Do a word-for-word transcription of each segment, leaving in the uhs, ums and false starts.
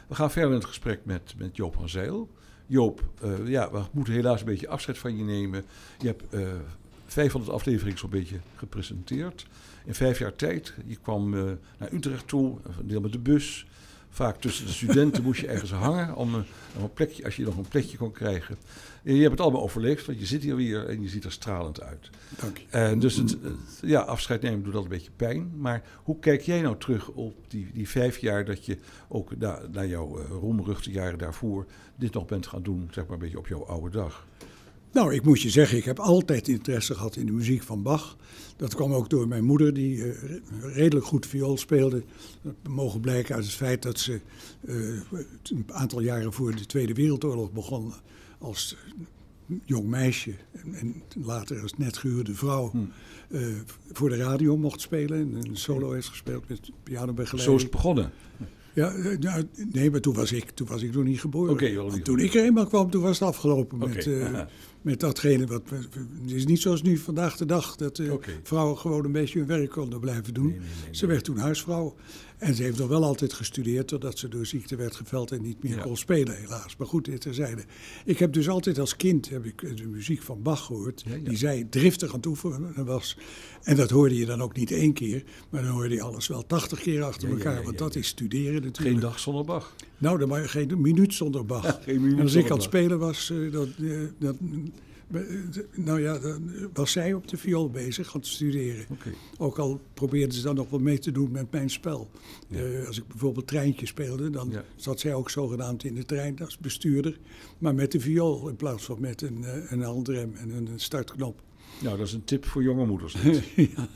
We gaan verder in het gesprek met, met Joop van Zijl. Joop, uh, ja, we moeten helaas een beetje afscheid van je nemen. Je hebt uh, vijfhonderd afleveringen zo'n beetje gepresenteerd. In vijf jaar tijd. Je kwam uh, naar Utrecht toe, een deel met de bus. Vaak tussen de studenten moest je ergens hangen om, uh, om een plekje, als je nog een plekje kon krijgen. En je hebt het allemaal overleefd, want je zit hier weer en je ziet er stralend uit. Dank je. En dus het, uh, ja, afscheid nemen doet dat een beetje pijn. Maar hoe kijk jij nou terug op die, die vijf jaar dat je ook na, na jouw uh, roemruchte jaren daarvoor dit nog bent gaan doen, zeg maar een beetje op jouw oude dag? Nou, ik moet je zeggen, ik heb altijd interesse gehad in de muziek van Bach. Dat kwam ook door mijn moeder, die uh, redelijk goed viool speelde. Dat mogen blijken uit het feit dat ze uh, een aantal jaren voor de Tweede Wereldoorlog begon als jong meisje. En, en later als net gehuwde vrouw hmm. uh, voor de radio mocht spelen. En een solo heeft gespeeld met pianobegeleiding. Zo is het begonnen. Ja, nou, nee, maar toen was ik, toen was ik nog niet geboren. Okay, niet toen ik er eenmaal kwam, toen was het afgelopen okay. met, uh, met datgene wat... Het is niet zoals nu vandaag de dag, dat uh, okay. vrouwen gewoon een beetje hun werk konden blijven doen. Nee, nee, nee, ze werd toen huisvrouw. En ze heeft nog wel altijd gestudeerd, totdat ze door ziekte werd geveld en niet meer ja. kon spelen, helaas. Maar goed, dit terzijde. Ik heb dus altijd als kind heb ik de muziek van Bach gehoord, ja, ja. die zij driftig aan het oefenen was. En dat hoorde je dan ook niet één keer, maar dan hoorde je alles wel tachtig keer achter ja, elkaar. Ja, ja, ja, want dat ja. is studeren natuurlijk. Geen dag zonder Bach. Nou, dan maar geen minuut zonder Bach. Ja, geen minuut en als ik aan het spelen was, uh, dat... Uh, dat Nou ja, dan was zij op de viool bezig aan het studeren. Okay. Ook al probeerde ze dan nog wat mee te doen met mijn spel. Ja. Uh, als ik bijvoorbeeld treintje speelde, dan ja. zat zij ook zogenaamd in de trein als bestuurder. Maar met de viool in plaats van met een, uh, een handrem en een startknop. Nou, dat is een tip voor jonge moeders. ja.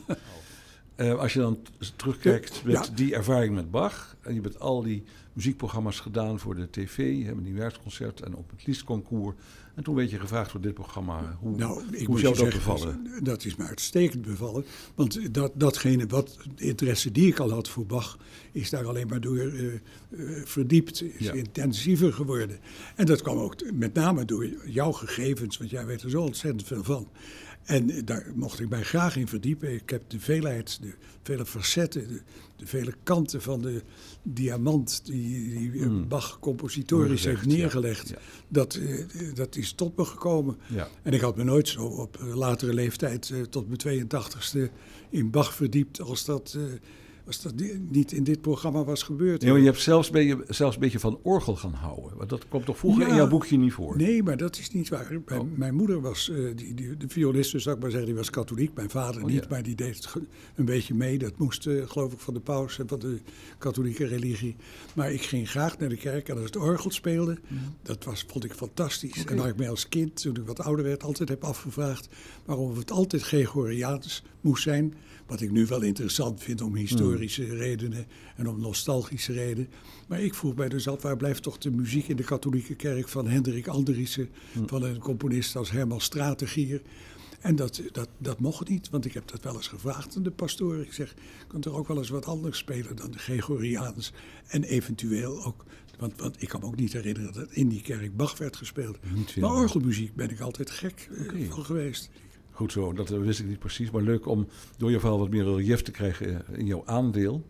uh, als je dan terugkijkt met ja. die ervaring met Bach... en je hebt al die muziekprogramma's gedaan voor de tv... hebben die nieuwjaarsconcert en op het Liedconcours... En toen werd je gevraagd voor dit programma. Hoe, nou, ik hoe zou dat bevallen? Dat, dat is me uitstekend bevallen. Want dat, datgene wat de interesse die ik al had voor Bach... is daar alleen maar door uh, uh, verdiept, is ja. intensiever geworden. En dat kwam ook met name door jouw gegevens... want jij weet er zo ontzettend veel van. En daar mocht ik mij graag in verdiepen. Ik heb de veelheid, de vele facetten... de, de vele kanten van de diamant die, die mm. Bach compositorisch heeft neergelegd... Ja. Ja. Dat, uh, dat is tot me gekomen. Ja. En ik had me nooit zo op latere leeftijd... Uh, tot mijn tweeëntachtigste in Bach verdiept... als dat, uh, als dat niet in dit programma was gebeurd. Ja, maar je hebt zelfs, ben je, zelfs een beetje van orgel gaan houden. Want dat komt toch vroeger ja, in jouw boekje niet voor? Nee, maar dat is niet waar. Mijn, oh. mijn moeder was, uh, die, die, de violiste, zou ik maar zeggen, die was katholiek. Mijn vader oh, niet, ja. maar die deed het een beetje mee. Dat moest, uh, geloof ik, van de paus en van de katholieke religie. Maar ik ging graag naar de kerk en als het orgel speelde, mm. dat was, vond ik fantastisch. Okay. En daar ik mij als kind, toen ik wat ouder werd, altijd heb afgevraagd waarom het altijd Gregoriaans moest zijn. Wat ik nu wel interessant vind om historische mm. redenen en om nostalgische redenen. Maar ik vroeg mij dus af, waar blijft toch de muziek in de katholieke kerk van Hendrik Andriessen, mm. van een componist als Herman Strategier. En dat, dat, dat mocht niet, want ik heb dat wel eens gevraagd aan de pastoor. Ik zeg, kan toch ook wel eens wat anders spelen dan de Gregoriaans. En eventueel ook, want, want ik kan me ook niet herinneren dat in die kerk Bach werd gespeeld. Maar orgelmuziek ben ik altijd gek okay. van geweest. Goed zo, dat wist ik niet precies. Maar leuk om door je verhaal wat meer relief te krijgen in jouw aandeel.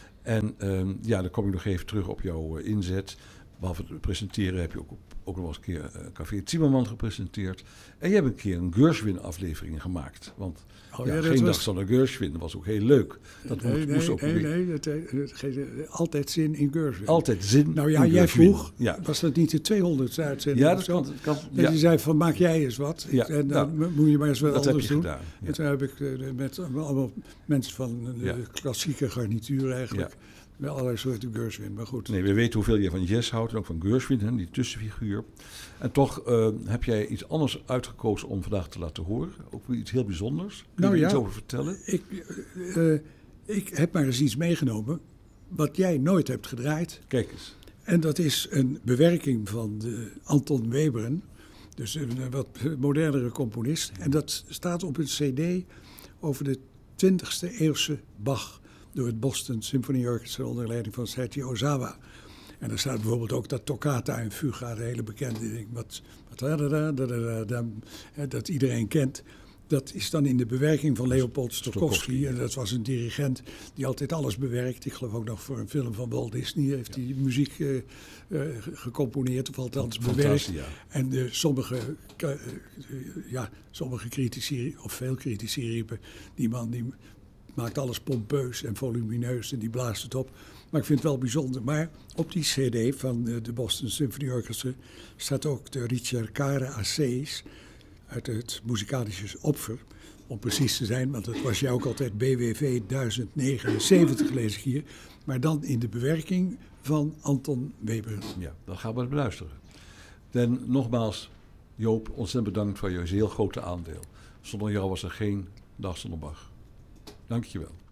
En uh, ja, dan kom ik nog even terug op jouw uh, inzet. Behalve het presenteren heb je ook, ook nog eens een keer uh, Café Zimmerman gepresenteerd. En je hebt een keer een Gershwin-aflevering gemaakt. Want oh, ja, ja, geen was... dag zonder Gershwin, dat was ook heel leuk. Dat nee, moest, nee, moest ook nee, nee, het, het, het, het, altijd zin in Gershwin. Altijd zin Nou ja, in jij Gershwin. vroeg, ja. was dat niet de tweehonderdste uitzending? Ja, dat kan. kan ja. En je zei van, maak jij eens wat. Ja. En dan nou, moet je maar eens wat dat anders heb je doen. Gedaan, ja. En toen heb ik uh, met allemaal mensen van de ja. klassieke garnituur eigenlijk... Ja. Met allerlei soorten Gershwin, maar goed. Nee, we weten hoeveel je van jazz houdt en ook van Gershwin, hè, die tussenfiguur. En toch uh, heb jij iets anders uitgekozen om vandaag te laten horen. Ook iets heel bijzonders. Kun je nou, er ja, iets over vertellen? Ik, uh, ik heb maar eens iets meegenomen wat jij nooit hebt gedraaid. Kijk eens. En dat is een bewerking van de Anton Webern. Dus een wat modernere componist. En dat staat op een cd over de twintigste eeuwse Bach... door het Boston Symphony Orchestra onder leiding van Seiji Ozawa. En daar staat bijvoorbeeld ook dat toccata en fuga, de hele bekende ding, wat, wat da, da, da, da, da, da, dat iedereen kent. dat is dan in de bewerking van Leopold Stokowski. Stokowski, En dat was een dirigent die altijd alles bewerkt. Ik geloof ook nog voor een film van Walt Disney heeft hij ja. muziek uh, uh, gecomponeerd, of althans bewerkt. Ja. En uh, sommige, uh, uh, ja, sommige critici, of veel critici riepen, die man die maakt alles pompeus en volumineus en die blaast het op. Maar ik vind het wel bijzonder. Maar op die cd van uh, de Boston Symphony Orchestra staat ook de Ricercare Assays uit het Musicalisches Opfer, om precies te zijn, want het was jou ook altijd B W V duizend negenenzeventig, lees ik hier, maar dan in de bewerking van Anton Weber. Ja, dan gaan we het beluisteren. En nogmaals, Joop, ontzettend bedankt voor je heel grote aandeel. Zonder jou was er geen Dag zonder Bach. Dank je wel.